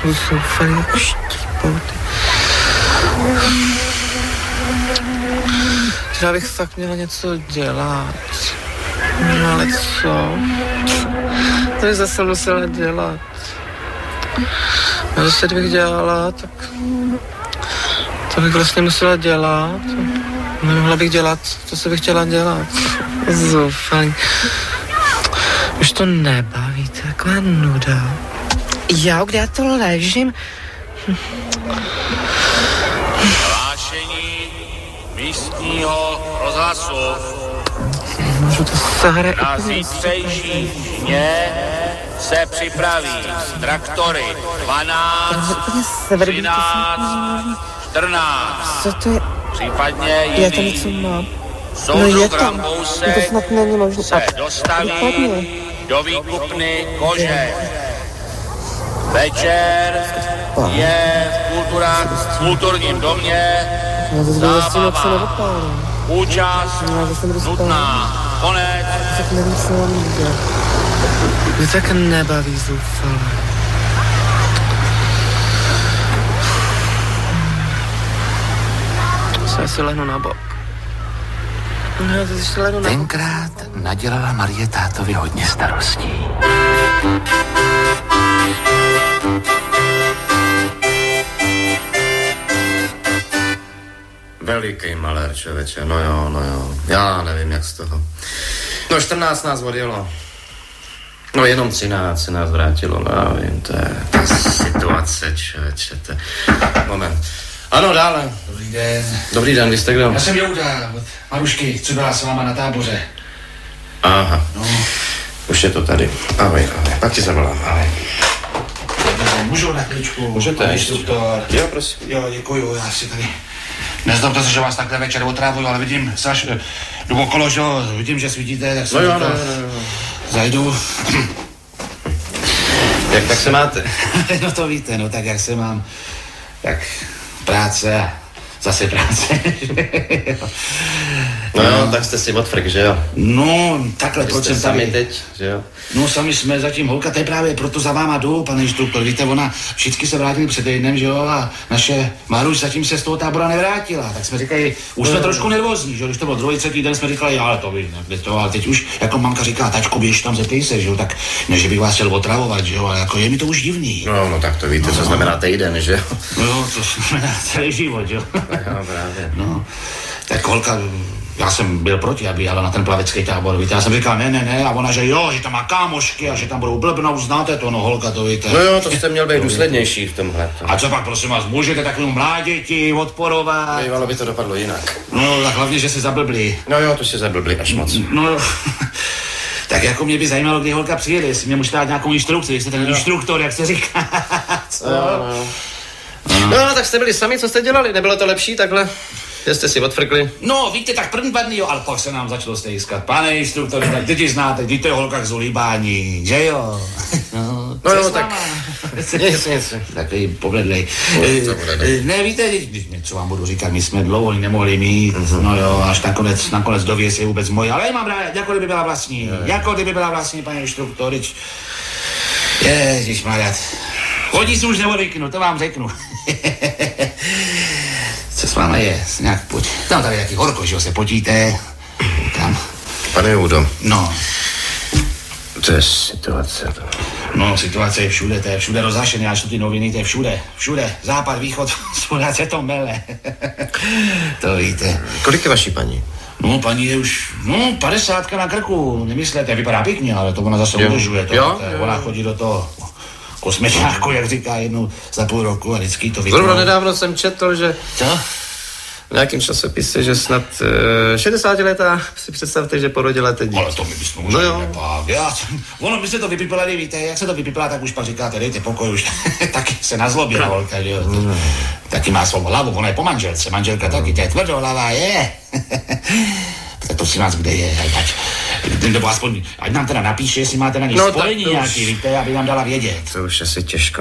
zoufalý jako štípouty. Já bych fakt měla něco dělat. No ale co? To bych zase musela dělat. A zase kdybych dělala, tak to bych vlastně musela dělat. Nemohla bych dělat, to se bych chtěla dělat. Zoufalý. Už to nebaví, to je taková nuda. Já, kde já to ležím? Hlášení místního rozhlasu. Můžu to zahrát. Na zítřejší dně se připraví traktory 12, 13, 14. Co to je? Případně Já tam jiný něco mám. soudruh No to Bousek snad není možné. se dostaví do výkupny kože. Večer je v kulturním domě zábava. Účast nutná. Konec. Tak nevím, co mám dělat. Mě tak nebaví zoufalé. Já si lehnu na bok. Tenkrát nadělala Marie tátovi hodně starostí. Veliký malér, člověče, no jo. Já nevím, jak z toho. No 14 nás odjelo. No jenom 13 se nás vrátilo, no já vím, to je ta situace, člověče, to je... Moment. Ano, dále. Dobrý den. Dobrý den, vy jste kdo? Já jsem Jouda od Marušky, co byla s váma na táboře. Aha, No. už je to tady. Ahoj, pak ti zavolám, ahoj. Můžu na chvíličku? Můžete, pane instruktor. Jo, prosím. Jo, děkuju, já si tady... Nezlobte se, že vás takhle večer otrávuju, ale vidím, jdu okolo, že jo, vidím, že svítíte, tak jsem No. zajdu. Jak tak se máte? No to víte, no tak jak se mám, tak práce a zase práce. No jo, tak jste si odfrk, že jo? No, takhle, Vy proč jste jsem sami tady? teď, že jo? No, sami jsme zatím, holka, to je právě proto za váma jdu, pane instruktor. Víte, ona, všichni se vrátili před týdnem, že jo, a naše Maruš zatím se z toho tábora nevrátila. Tak jsme říkali, už jsme trošku nervózní, že jo, když to byl druhý, třetí den, jsme říkali, ale to vy, kde to, ale teď už, jako mamka říká, tačku, běž tam, zeptej se, že jo, tak ne, že bych vás chtěl otravovat, že jo, ale jako je mi to už divný. No, tak to víte, co znamená týden, že jo? No, to znamená celý život, že jo. Jo, právě. No, tak holka, já jsem byl proti, aby jela na ten plavecký tábor, víte, já jsem říkal ne, a ona, že jo, že tam má kámošky a že tam budou blbnout, znáte to, no holka, to víte. No jo, to jste měl být důslednější v tomhle. A co pak, prosím vás, můžete takovému mláděti odporovat? Bývalo by to dopadlo jinak. No, tak hlavně, že se zablbli. No jo, to si zablbli až moc. No, tak jako mě by zajímalo, kdy holka přijede, jestli mě můžete dát nějakou instrukci, jestli ten instruktor, jak se říká. Co? No, tak jste byli sami, co jste dělali? Nebylo to lepší takhle? Že jste si odfrkli? No, víte, tak první 2 dny, jo, ale pak se nám začalo stejskat. Pane instruktor, tak ty znáte, ty to je holka z ulíbání, že jo? No jo, tak nic. Takový pobledlej. Ne, víte, když něco vám budu říkat, my jsme dlouho ji nemohli mít, no jo, až nakonec dověs je vůbec moje, ale mám rád, jako kdyby byla vlastní, pane instruktor, ježišmarja. Hodí se už neodvyknu, to vám řeknu. Co s váma je? Nějak pojď. Tam tady taky horko, že jo, se potíte. Tam. Pane Joudo. No. To je situace. No, situace je všude, to je všude rozhašené, až to ty noviny, to je všude. Západ, východ, spodná se to mele. To víte. Kolik je vaší paní? No, paní je už, 50 na krku, nemyslete, vypadá pěkně, ale to ona zase udržuje. Ona chodí do toho kosmečáku, jak říká, jednou za půl roku a vždycky to vypadá. Zrovna nedávno jsem četl, že... Co? V nějakém časopise, že snad 60 letá si představte, že porodila teď. Ale to my bychom už ono by se to vypípala, víte, jak se to vypípala, tak už pak říkáte, dejte pokoj, už taky se nazlobila holka, že jo. Taky má svou hlavu, ona je po manželce, manželka taky, to je tvrdohlava, je. Tak prosím vás, kde je, nebo aspoň, ať nám teda napíše, jestli máte na ní spojení nějaký, víte, aby nám dala vědět. To už asi těžko.